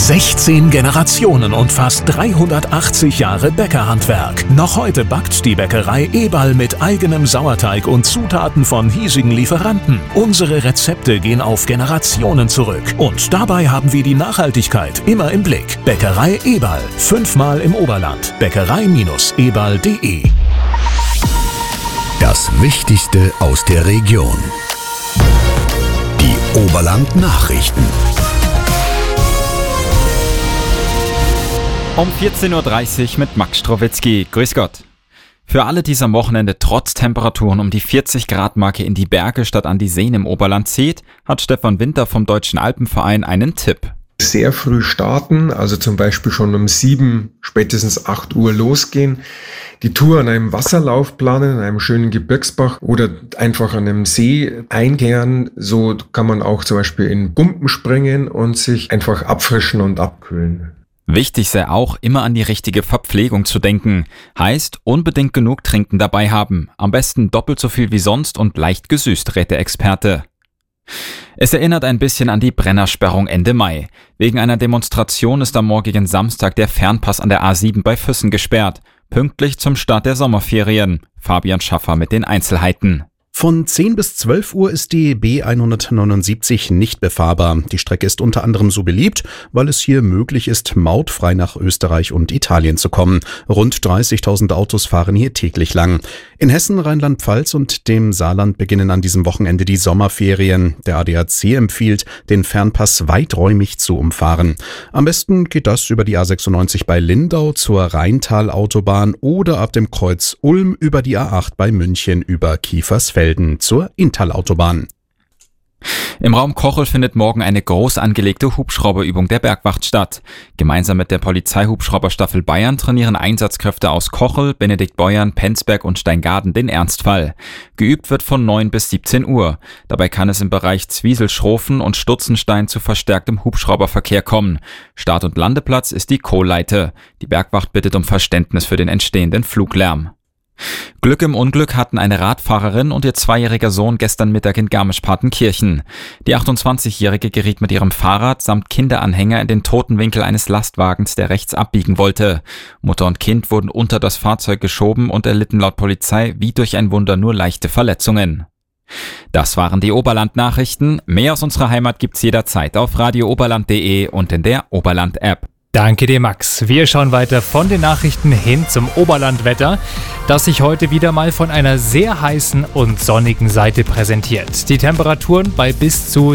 16 Generationen und fast 380 Jahre Bäckerhandwerk. Noch heute backt die Bäckerei Eberl mit eigenem Sauerteig und Zutaten von hiesigen Lieferanten. Unsere Rezepte gehen auf Generationen zurück. Und dabei haben wir die Nachhaltigkeit immer im Blick. Bäckerei Eberl. 5-mal im Oberland. Bäckerei-eberl.de. Das Wichtigste aus der Region. Die Oberland-Nachrichten. Um 14.30 Uhr mit Max Strowitzki. Grüß Gott. Für alle, die es am Wochenende trotz Temperaturen um die 40-Grad-Marke in die Berge statt an die Seen im Oberland zieht, hat Stefan Winter vom Deutschen Alpenverein einen Tipp. Sehr früh starten, also zum Beispiel schon um 7, spätestens 8 Uhr losgehen. Die Tour an einem Wasserlauf planen, an einem schönen Gebirgsbach oder einfach an einem See einkehren. So kann man auch zum Beispiel in Gumpen springen und sich einfach abfrischen und abkühlen. Wichtig sei auch, immer an die richtige Verpflegung zu denken. Heißt, unbedingt genug Trinken dabei haben. Am besten doppelt so viel wie sonst und leicht gesüßt, rät der Experte. Es erinnert ein bisschen an die Brennersperrung Ende Mai. Wegen einer Demonstration ist am morgigen Samstag der Fernpass an der A7 bei Füssen gesperrt. Pünktlich zum Start der Sommerferien. Fabian Schaffer mit den Einzelheiten. Von 10 bis 12 Uhr ist die B179 nicht befahrbar. Die Strecke ist unter anderem so beliebt, weil es hier möglich ist, mautfrei nach Österreich und Italien zu kommen. Rund 30.000 Autos fahren hier täglich lang. In Hessen, Rheinland-Pfalz und dem Saarland beginnen an diesem Wochenende die Sommerferien. Der ADAC empfiehlt, den Fernpass weiträumig zu umfahren. Am besten geht das über die A96 bei Lindau zur Rheintal-Autobahn oder ab dem Kreuz Ulm über die A8 bei München über Kiefersfelden zur Inntal-Autobahn. Im Raum Kochel findet morgen eine groß angelegte Hubschrauberübung der Bergwacht statt. Gemeinsam mit der Polizeihubschrauberstaffel Bayern trainieren Einsatzkräfte aus Kochel, Benediktbeuern, Penzberg und Steingaden den Ernstfall. Geübt wird von 9 bis 17 Uhr. Dabei kann es im Bereich Zwiesel-Schrofen und Stutzenstein zu verstärktem Hubschrauberverkehr kommen. Start- und Landeplatz ist die Kohlleite. Die Bergwacht bittet um Verständnis für den entstehenden Fluglärm. Glück im Unglück hatten eine Radfahrerin und ihr 2-jähriger Sohn gestern Mittag in Garmisch-Partenkirchen. Die 28-Jährige geriet mit ihrem Fahrrad samt Kinderanhänger in den toten Winkel eines Lastwagens, der rechts abbiegen wollte. Mutter und Kind wurden unter das Fahrzeug geschoben und erlitten laut Polizei wie durch ein Wunder nur leichte Verletzungen. Das waren die Oberland-Nachrichten. Mehr aus unserer Heimat gibt's jederzeit auf radiooberland.de und in der Oberland-App. Danke dir, Max. Wir schauen weiter von den Nachrichten hin zum Oberlandwetter, das sich heute wieder mal von einer sehr heißen und sonnigen Seite präsentiert. Die Temperaturen bei bis zu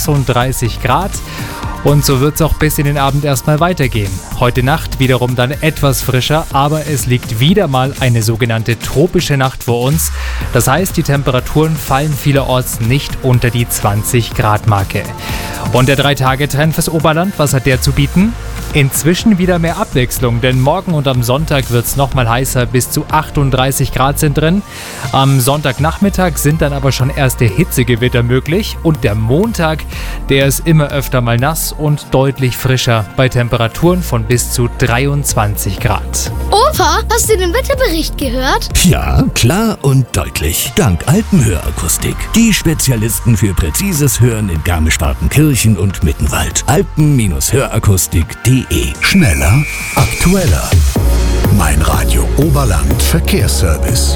36 Grad. Und so wird es auch bis in den Abend erstmal weitergehen. Heute Nacht wiederum dann etwas frischer, aber es liegt wieder mal eine sogenannte tropische Nacht vor uns. Das heißt, die Temperaturen fallen vielerorts nicht unter die 20-Grad-Marke. Und der 3-Tage-Trend fürs Oberland, was hat der zu bieten? Inzwischen wieder mehr Abwechslung, denn morgen und am Sonntag wird es nochmal heißer, bis zu 38 Grad sind drin. Am Sonntagnachmittag sind dann aber schon erste Hitzegewitter möglich und der Montag, der ist immer öfter mal nass und deutlich frischer bei Temperaturen von bis zu 23 Grad. Opa, hast du den Wetterbericht gehört? Ja, klar und deutlich. Dank Alpenhörakustik. Die Spezialisten für präzises Hören in Garmisch-Partenkirchen und Mittenwald. Alpen-Hörakustik.de. Schneller, aktueller. Mein Radio Oberland Verkehrsservice.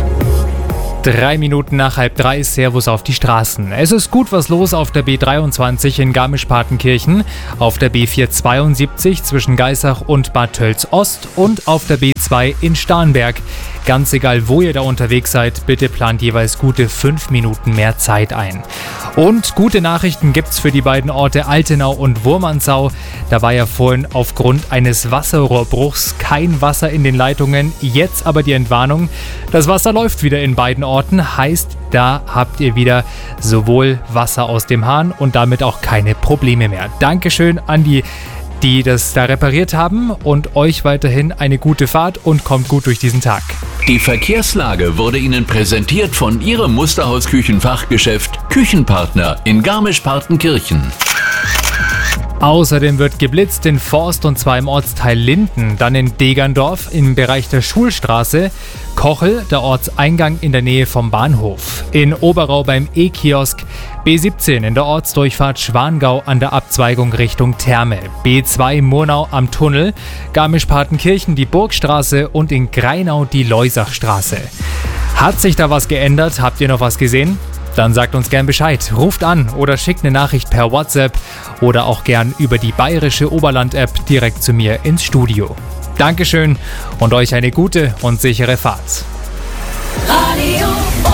3 Minuten nach 2:30, Servus auf die Straßen. Es ist gut was los auf der B23 in Garmisch-Partenkirchen, auf der B472 zwischen Geisach und Bad Tölz-Ost und auf der B2 in Starnberg. Ganz egal, wo ihr da unterwegs seid, bitte plant jeweils gute 5 Minuten mehr Zeit ein. Und gute Nachrichten gibt's für die beiden Orte Altenau und Wurmansau. Da war ja vorhin aufgrund eines Wasserrohrbruchs kein Wasser in den Leitungen. Jetzt aber die Entwarnung. Das Wasser läuft wieder in beiden Orten. Heißt, da habt ihr wieder sowohl Wasser aus dem Hahn und damit auch keine Probleme mehr. Dankeschön an die das da repariert haben und euch weiterhin eine gute Fahrt und kommt gut durch diesen Tag. Die Verkehrslage wurde Ihnen präsentiert von Ihrem Musterhaus Küchenfachgeschäft Küchenpartner in Garmisch-Partenkirchen. Außerdem wird geblitzt in Forst und zwar im Ortsteil Linden, dann in Degerndorf im Bereich der Schulstraße, Kochel, der Ortseingang in der Nähe vom Bahnhof, in Oberau beim E-Kiosk, B17 in der Ortsdurchfahrt Schwangau an der Abzweigung Richtung Therme, B2 Murnau am Tunnel, Garmisch-Partenkirchen die Burgstraße und in Greinau die Leusachstraße. Hat sich da was geändert? Habt ihr noch was gesehen? Dann sagt uns gern Bescheid, ruft an oder schickt eine Nachricht per WhatsApp oder auch gern über die Bayerische Oberland-App direkt zu mir ins Studio. Dankeschön und euch eine gute und sichere Fahrt. Radio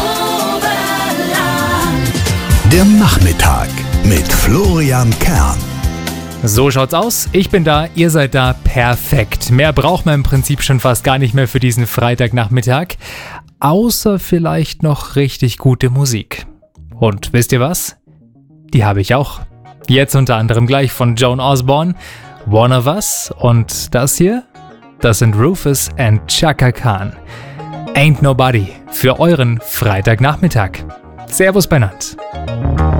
Oberland. Der Nachmittag mit Florian Kern. So schaut's aus. Ich bin da, ihr seid da, perfekt. Mehr braucht man im Prinzip schon fast gar nicht mehr für diesen Freitagnachmittag. Außer vielleicht noch richtig gute Musik. Und wisst ihr was? Die habe ich auch. Jetzt unter anderem gleich von Joan Osborne, One of Us und das hier, das sind Rufus and Chaka Khan. Ain't Nobody für euren Freitagnachmittag. Servus Bernhard.